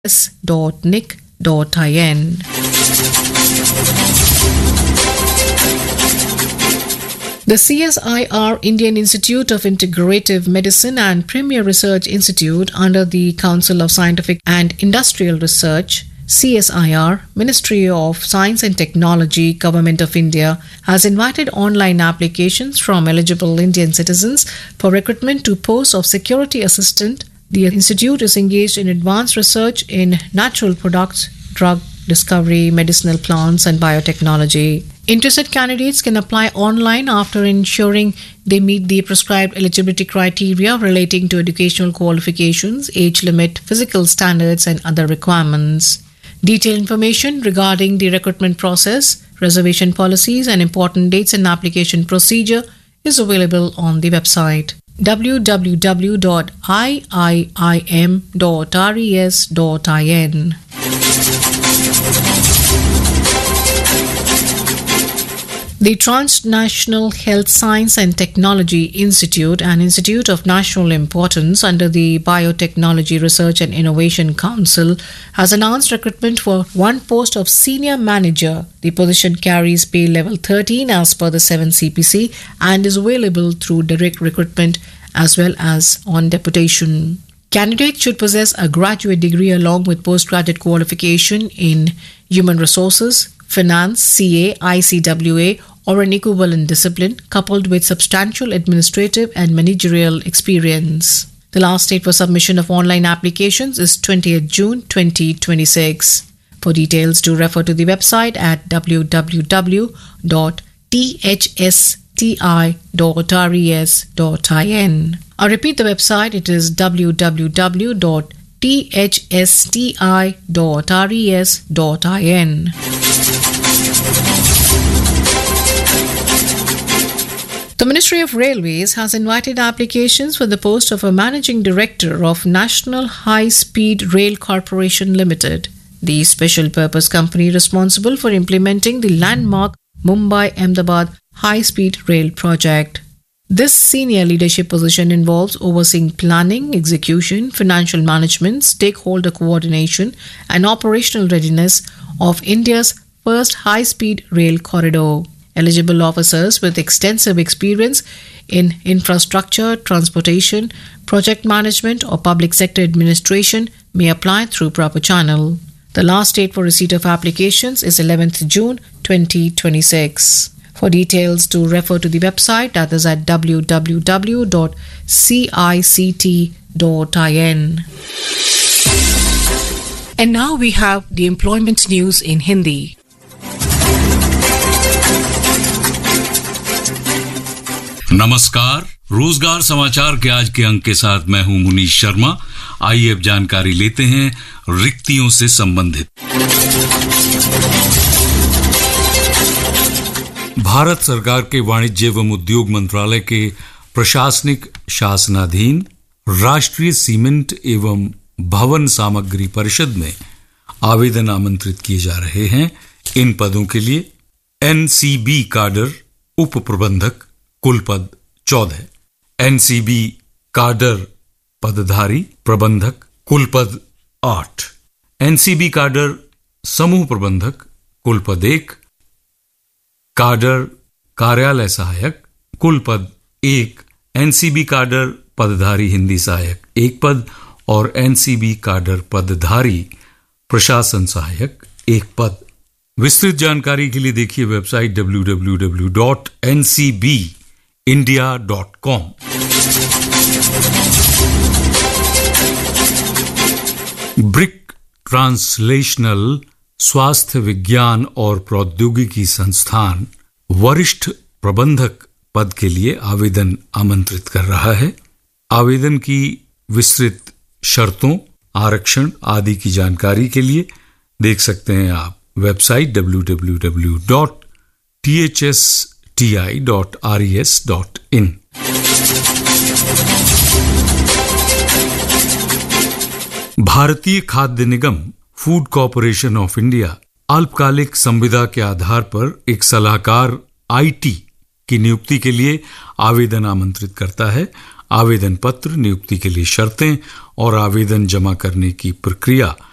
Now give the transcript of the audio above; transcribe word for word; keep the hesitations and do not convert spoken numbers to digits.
dot nic dot in. The C S I R Indian Institute of Integrative Medicine and Premier Research Institute under the Council of Scientific and Industrial Research, C S I R, Ministry of Science and Technology, Government of India, has invited online applications from eligible Indian citizens for recruitment to posts of security assistant. The institute is engaged in advanced research in natural products, drug discovery, medicinal plants, and biotechnology. Interested candidates can apply online after ensuring they meet the prescribed eligibility criteria relating to educational qualifications, age limit, physical standards, and other requirements. Detailed information regarding the recruitment process, reservation policies, and important dates and application procedure is available on the website w w w dot i i i m dot res dot in. The Transnational Health Science and Technology Institute, an institute of national importance under the Biotechnology Research and Innovation Council, has announced recruitment for one post of senior manager. The position carries pay level thirteen as per the seven C P C and is available through direct recruitment as well as on deputation. Candidates should possess a graduate degree along with postgraduate qualification in human resources, finance, C A, I C W A, or an equivalent discipline, coupled with substantial administrative and managerial experience. The last date for submission of online applications is twentieth June twenty twenty-six. For details, do refer to the website at w w w dot t h s t i dot res dot in. I repeat the website, it is w w w dot t h s t i dot res dot in. The Ministry of Railways has invited applications for the post of a Managing Director of National High Speed Rail Corporation Limited, the special purpose company responsible for implementing the landmark Mumbai-Ahmedabad High Speed Rail project. This senior leadership position involves overseeing planning, execution, financial management, stakeholder coordination, and operational readiness of India's first high-speed rail corridor. Eligible officers with extensive experience in infrastructure, transportation, project management, or public sector administration may apply through proper channel. The last date for receipt of applications is eleventh June twenty twenty-six. For details, do refer to the website, that is at w w w dot cict dot in. And now we have the employment news in Hindi. नमस्कार, रोजगार समाचार के आज के अंक के साथ मैं हूं मुनीश शर्मा। आइए अब जानकारी लेते हैं रिक्तियों से संबंधित। भारत सरकार के वाणिज्य एवं उद्योग मंत्रालय के प्रशासनिक शासनाधीन राष्ट्रीय सीमेंट एवं भवन सामग्री परिषद में आवेदन आमंत्रित किए जा रहे हैं। इन पदों के लिए एनसीबी काडर उप प्रबंधक कुल पद चौदह, एनसीबी काडर पदधारी प्रबंधक कुल पद आठ, एनसीबी काडर समूह प्रबंधक कुल पद एक, काडर कार्यालय सहायक कुल पद एक, एनसीबी काडर पदधारी हिंदी सहायक एक पद और एनसीबी काडर पदधारी प्रशासन सहायक एक पद। विस्तृत जानकारी के लिए देखिए website w w w dot n c b india dot com। Brick translational स्वास्थ्य विज्ञान और प्रौद्योगिकी संस्थान वरिष्ठ प्रबंधक पद के लिए आवेदन आमंत्रित कर रहा है। आवेदन की विस्तृत शर्तों, आरक्षण आदि की जानकारी के लिए देख सकते हैं आप website w w w dot t h s t i dot res dot in। भारतीय खाद्य निगम फूड कॉर्पोरेशन ऑफ इंडिया अल्पकालिक संविदा के आधार पर एक सलाहकार आईटी की नियुक्ति के लिए आवेदन आमंत्रित करता है। आवेदन पत्र, नियुक्ति के लिए शर्तें और आवेदन जमा करने की प्रक्रिया